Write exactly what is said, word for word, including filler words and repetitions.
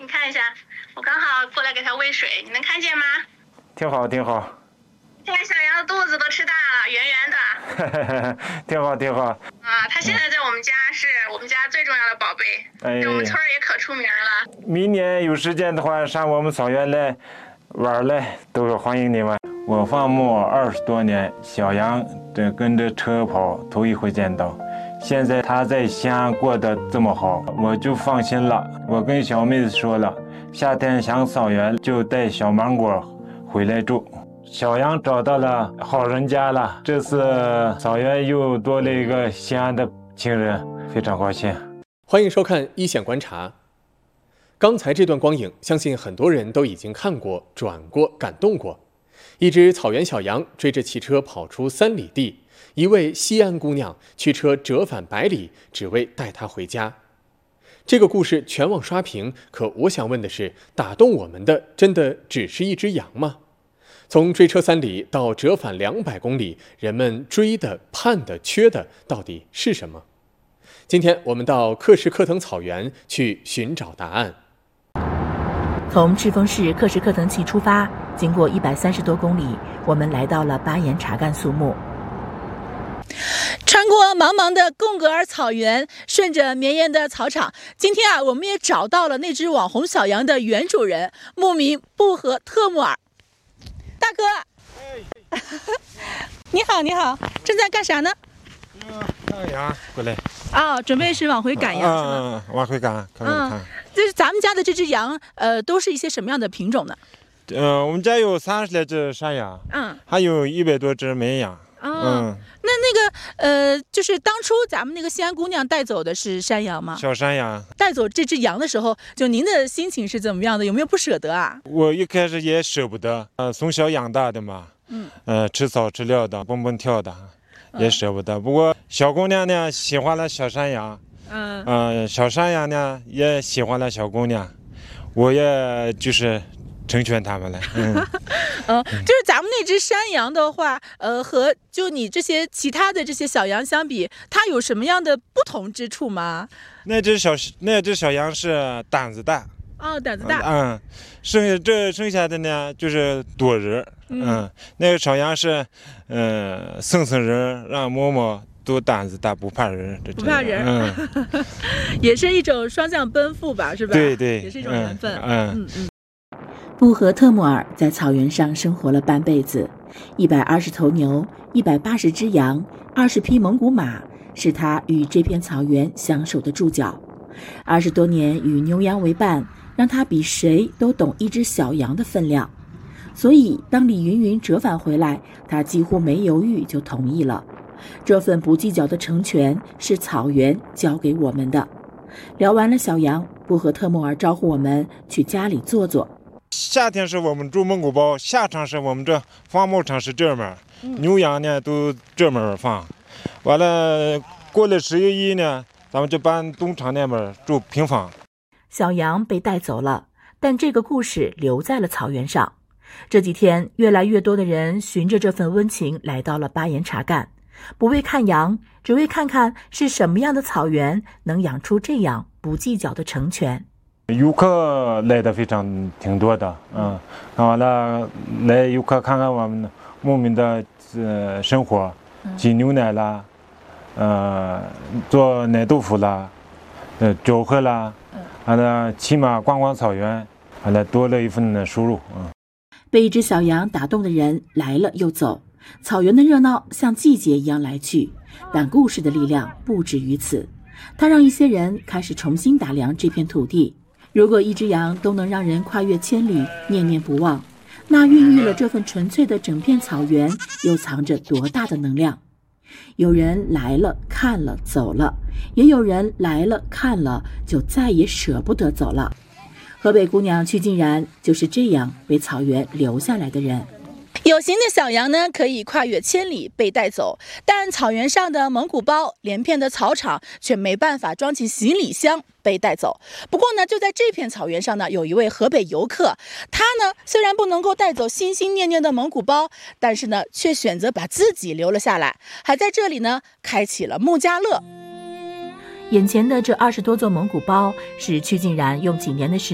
你看一下，我刚好过来给它喂水，你能看见吗？ 挺好，挺好。 现在小羊的肚子都吃大了，圆圆的。 挺好，挺好。 啊，它现在在我们家是我们家最重要的宝贝， 哎， 在我们村也可出名了。 明年有时间的话，上我们草原来玩来，都欢迎你们。我放牧二十多年，小羊这跟着车跑，头一回见到。现在他在西安过得这么好，我就放心了。我跟小妹子说了，夏天上草原就带小芒果回来住。小羊找到了好人家了，这次草原又多了一个西安的情人，非常高兴。 欢迎收看一线观察。刚才这段光影，相信很多人都已经看过、转过、感动过。一只草原小羊追着汽车跑出三里地，一位西安姑娘驱车折返百里，只为带她回家。这个故事全网刷屏，可我想问的是，打动我们的真的只是一只羊吗？从追车三里到折返两百公里，人们追的、盼的、缺的到底是什么？今天我们到克什克腾草原去寻找答案。 从赤峰市克什克腾旗出发，经过一百三十多公里，我们来到了巴颜查干肃穆。 穿过茫茫的贡格尔草原，顺着绵延的草场，今天啊，我们也找到了那只网红小羊的原主人，牧民布和特穆尔。大哥，哎、你好，你好，正在干啥呢？ 赶羊过来。 啊、哦，准备是往回赶羊、 啊、 是吗？ 嗯，往回赶，看看看。 就是咱们家的这只羊，呃，都是一些什么样的品种呢？ 呃，我们家有三十来只山羊， 嗯， 还有一百多只绵羊。 哦、 嗯， 那那个呃，就是当初咱们那个西安姑娘带走的是山羊吗？ 小山羊。 带走这只羊的时候，就您的心情是怎么样的？有没有不舍得啊？ 我一开始也舍不得，呃，从小养大的嘛， 嗯， 呃，吃草吃料的，蹦蹦跳的，也舍不得。不过小姑娘呢喜欢了小山羊， 嗯， 呃，小山羊呢也喜欢了小姑娘，我也就是成全他们了。嗯， 呃，就是咱们那只山羊的话，呃，和就你这些其他的这些小羊相比，它有什么样的不同之处吗？ 那只小那只小羊是胆子大。 哦，胆子大。 嗯，剩下这剩下的呢就是躲人。嗯, 嗯，那个小羊是，嗯、呃，蹭蹭人，让摸摸，都胆子大，不怕人。 不怕人。 嗯， 也是一种双向奔赴吧，是吧？ 对对， 也是一种缘分。 嗯嗯嗯。 布和特穆尔在草原上生活了半辈子，一百二十头牛，一百八十只羊，二十匹蒙古马，是他与这片草原相守的注脚。二十多年与牛羊为伴，让他比谁都懂一只小羊的分量。所以当李云云折返回来，他几乎没犹豫就同意了。这份不计较的成全是草原教给我们的。聊完了小羊，布和特穆尔招呼我们去家里坐坐。 夏天是我们住蒙古包，夏场是我们这放牧场是这面，嗯、牛羊呢都这面放。完了，过了十一呢，咱们就搬东厂那边住平房。 小羊被带走了，但这个故事留在了草原上。这几天，越来越多的人循着这份温情来到了巴颜查干，不为看羊，只为看看是什么样的草原能养出这样不计较的成全。 游客来的非常挺多的，嗯，看完了来游客看看我们牧民的呃生活，挤牛奶啦，呃，做奶豆腐啦，呃，搅和啦，完了骑马逛逛草原，完了多了一份收入，嗯。 被一只小羊打动的人来了又走，草原的热闹像季节一样来去，但故事的力量不止于此，它让一些人开始重新打量这片土地。如果一只羊都能让人跨越千里，念念不忘，那孕育了这份纯粹的整片草原又藏着多大的能量？有人来了看了走了，也有人来了看了就再也舍不得走了。河北姑娘曲静然就是这样被草原留下来的人。 有形的小羊呢，可以跨越千里被带走，但草原上的蒙古包、连片的草场却没办法装进行李箱被带走。不过呢，就在这片草原上呢，有一位河北游客，他呢虽然不能够带走心心念念的蒙古包，但是呢，却选择把自己留了下来，还在这里呢开启了牧家乐。 眼前的这二十多座蒙古包，是曲静然用几年的时